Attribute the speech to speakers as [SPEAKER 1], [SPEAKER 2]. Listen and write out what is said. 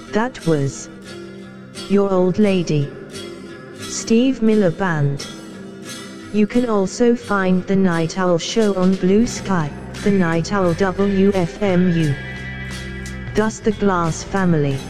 [SPEAKER 1] That was Your Old Lady, Steve Miller Band. You can also find The Night Owl Show on Blue Sky, The Night Owl WFMU. Thus the Glass Family.